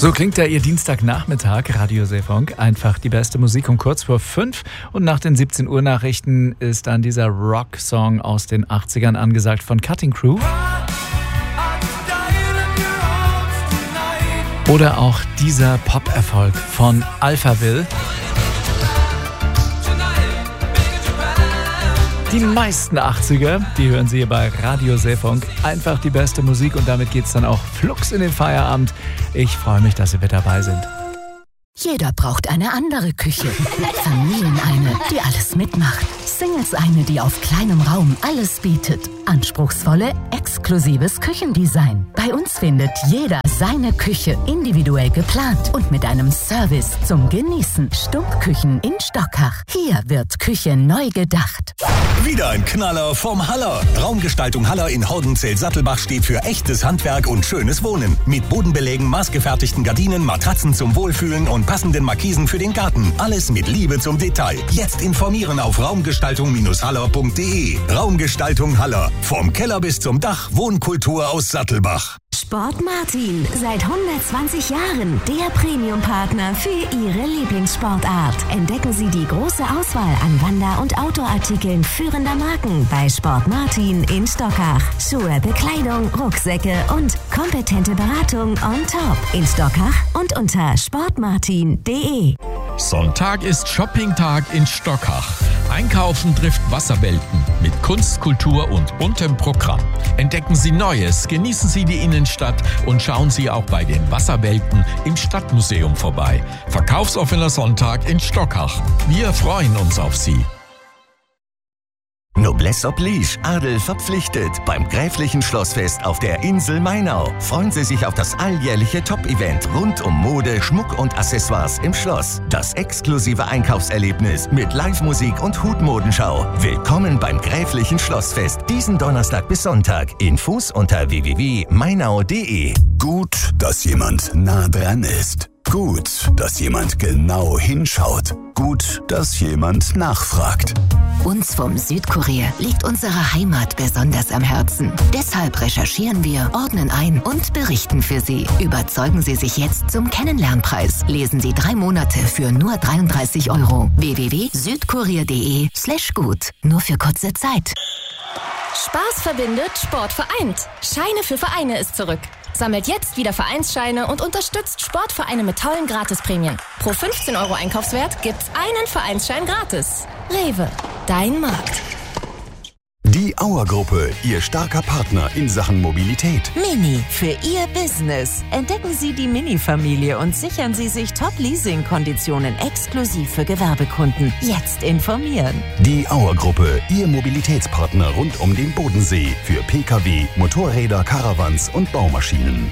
So klingt ja Ihr Dienstagnachmittag, Radio Seefunk. Einfach die beste Musik um kurz vor 5. Und nach den 17 Uhr Nachrichten ist dann dieser Rock-Song aus den 80ern angesagt von Cutting Crew. Oder auch dieser Pop-Erfolg von Alphaville. Die meisten 80er, die hören Sie hier bei Radio Seefunk. Einfach die beste Musik und damit geht's dann auch flugs in den Feierabend. Ich freue mich, dass Sie mit dabei sind. Jeder braucht eine andere Küche. Familien eine, die alles mitmacht. Singles eine, die auf kleinem Raum alles bietet. Anspruchsvolle, exklusives Küchendesign. Bei uns findet jeder seine Küche individuell geplant und mit einem Service zum Genießen. Stumpfküchen in Stockach. Hier wird Küche neu gedacht. Wieder ein Knaller vom Haller. Raumgestaltung Haller in Hordenzell-Sattelbach steht für echtes Handwerk und schönes Wohnen. Mit Bodenbelägen, maßgefertigten Gardinen, Matratzen zum Wohlfühlen und passenden Markisen für den Garten. Alles mit Liebe zum Detail. Jetzt informieren auf raumgestaltung-haller.de. Raumgestaltung Haller. Vom Keller bis zum Dach. Wohnkultur aus Sattelbach. Sport Martin. Seit 120 Jahren der Premium-Partner für Ihre Lieblingssportart. Entdecken Sie die große Auswahl an Wander- und Outdoor-Artikeln führender Marken bei Sport Martin in Stockach. Schuhe, Bekleidung, Rucksäcke und kompetente Beratung on top. In Stockach und unter sportmartin.de. Sonntag ist Shoppingtag in Stockach. Einkaufen trifft Wasserwelten mit Kunst, Kultur und buntem Programm. Entdecken Sie Neues, genießen Sie die Innenstadt und schauen Sie auch bei den Wasserwelten im Stadtmuseum vorbei. Verkaufsoffener Sonntag in Stockach. Wir freuen uns auf Sie. Noblesse oblige, Adel verpflichtet. Beim Gräflichen Schlossfest auf der Insel Mainau freuen Sie sich auf das alljährliche Top-Event rund um Mode, Schmuck und Accessoires im Schloss. Das exklusive Einkaufserlebnis mit Live-Musik und Hutmodenschau. Willkommen beim Gräflichen Schlossfest diesen Donnerstag bis Sonntag. Infos unter www.mainau.de. Gut, dass jemand nah dran ist. Gut, dass jemand genau hinschaut. Gut, dass jemand nachfragt. Uns vom Südkurier liegt unsere Heimat besonders am Herzen. Deshalb recherchieren wir, ordnen ein und berichten für Sie. Überzeugen Sie sich jetzt zum Kennenlernpreis. Lesen Sie 3 Monate für nur 33 €. www.südkurier.de/gut. Nur für kurze Zeit. Spaß verbindet, Sport vereint. Scheine für Vereine ist zurück. Sammelt jetzt wieder Vereinsscheine und unterstützt Sportvereine mit tollen Gratisprämien. Pro 15 € Einkaufswert gibt's einen Vereinsschein gratis. Rewe, dein Markt. Die Auer-Gruppe, Ihr starker Partner in Sachen Mobilität. Mini für Ihr Business. Entdecken Sie die Mini-Familie und sichern Sie sich Top-Leasing-Konditionen exklusiv für Gewerbekunden. Jetzt informieren. Die Auer-Gruppe, Ihr Mobilitätspartner rund um den Bodensee. Für Pkw, Motorräder, Caravans und Baumaschinen.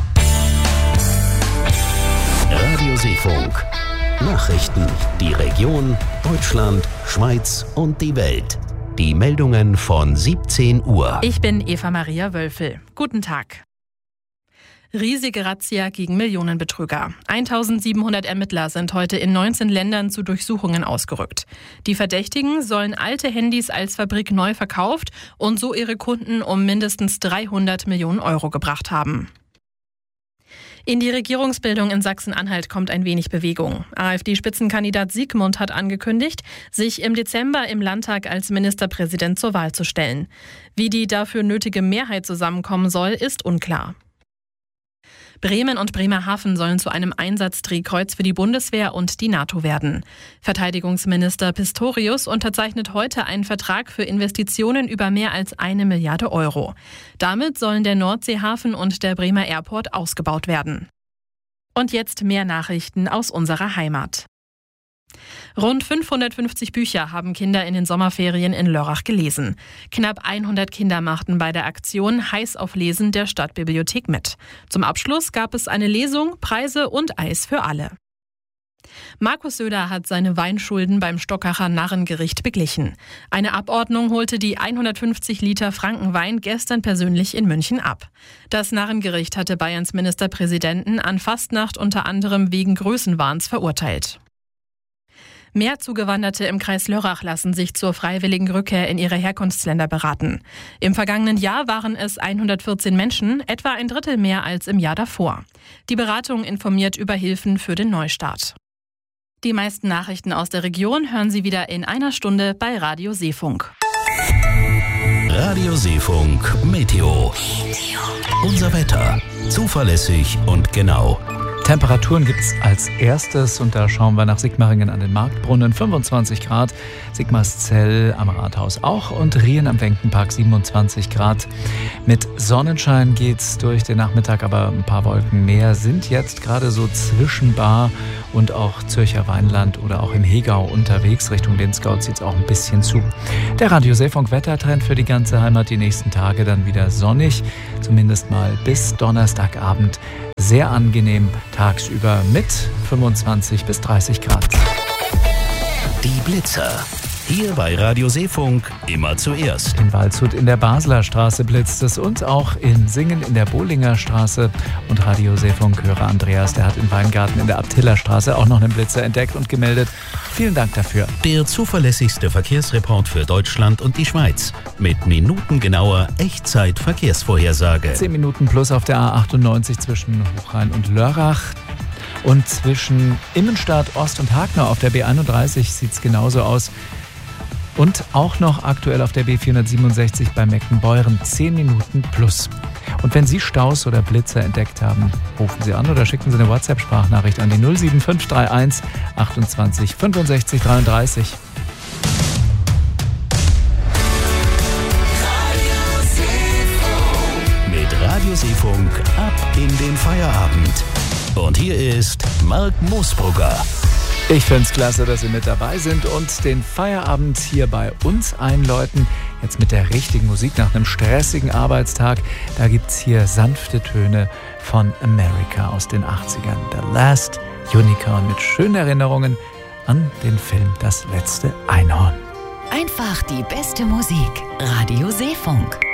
Radio Seefunk. Nachrichten. Die Region, Deutschland, Schweiz und die Welt. Die Meldungen von 17 Uhr. Ich bin Eva Maria Wölfel. Guten Tag. Riesige Razzia gegen Millionenbetrüger. 1700 Ermittler sind heute in 19 Ländern zu Durchsuchungen ausgerückt. Die Verdächtigen sollen alte Handys als Fabrik neu verkauft und so ihre Kunden um mindestens 300 Millionen € gebracht haben. In die Regierungsbildung in Sachsen-Anhalt kommt ein wenig Bewegung. AfD-Spitzenkandidat Siegmund hat angekündigt, sich im Dezember im Landtag als Ministerpräsident zur Wahl zu stellen. Wie die dafür nötige Mehrheit zusammenkommen soll, ist unklar. Bremen und Bremerhaven sollen zu einem Einsatzdrehkreuz für die Bundeswehr und die NATO werden. Verteidigungsminister Pistorius unterzeichnet heute einen Vertrag für Investitionen über mehr als 1 Milliarde €. Damit sollen der Nordseehafen und der Bremer Airport ausgebaut werden. Und jetzt mehr Nachrichten aus unserer Heimat. Rund 550 Bücher haben Kinder in den Sommerferien in Lörrach gelesen. Knapp 100 Kinder machten bei der Aktion Heiß auf Lesen der Stadtbibliothek mit. Zum Abschluss gab es eine Lesung, Preise und Eis für alle. Markus Söder hat seine Weinschulden beim Stockacher Narrengericht beglichen. Eine Abordnung holte die 150 Liter Frankenwein gestern persönlich in München ab. Das Narrengericht hatte Bayerns Ministerpräsidenten an Fastnacht unter anderem wegen Größenwahns verurteilt. Mehr Zugewanderte im Kreis Lörrach lassen sich zur freiwilligen Rückkehr in ihre Herkunftsländer beraten. Im vergangenen Jahr waren es 114 Menschen, etwa ein Drittel mehr als im Jahr davor. Die Beratung informiert über Hilfen für den Neustart. Die meisten Nachrichten aus der Region hören Sie wieder in einer Stunde bei Radio Seefunk. Radio Seefunk Meteo. Unser Wetter. Zuverlässig und genau. Temperaturen gibt es als erstes und da schauen wir nach Sigmaringen an den Marktbrunnen, 25 Grad, Sigmarszell am Rathaus auch und Rien am Wenkenpark 27 Grad. Mit Sonnenschein geht's durch den Nachmittag, aber ein paar Wolken mehr sind jetzt gerade so zwischen Baar und auch Zürcher Weinland oder auch im Hegau unterwegs. Richtung Linzgau zieht es auch ein bisschen zu. Der Radio Seefunk Wettertrend für die ganze Heimat, die nächsten Tage dann wieder sonnig, zumindest mal bis Donnerstagabend. Sehr angenehm tagsüber mit 25 bis 30 Grad. Die Blitzer. Hier bei Radio Seefunk immer zuerst. In Waldshut in der Basler Straße blitzt es und auch in Singen in der Bohlinger Straße. Und Radio Seefunk-Hörer Andreas, der hat in Weingarten in der Abtiller Straße auch noch einen Blitzer entdeckt und gemeldet. Vielen Dank dafür. Der zuverlässigste Verkehrsreport für Deutschland und die Schweiz. Mit minutengenauer Echtzeit-Verkehrsvorhersage. 10 Minuten plus auf der A98 zwischen Hochrhein und Lörrach. Und zwischen Immenstadt, Ost und Hagner auf der B31 sieht es genauso aus. Und auch noch aktuell auf der B467 bei Meckenbeuren 10 Minuten plus. Und wenn Sie Staus oder Blitzer entdeckt haben, rufen Sie an oder schicken Sie eine WhatsApp-Sprachnachricht an die 07531 28 65 33. Mit Radio Seefunk ab in den Feierabend. Und hier ist Marc Moosbrugger. Ich finde es klasse, dass Sie mit dabei sind und den Feierabend hier bei uns einläuten. Jetzt mit der richtigen Musik nach einem stressigen Arbeitstag. Da gibt es hier sanfte Töne von America aus den 80ern. The Last Unicorn mit schönen Erinnerungen an den Film Das letzte Einhorn. Einfach die beste Musik. Radio Seefunk.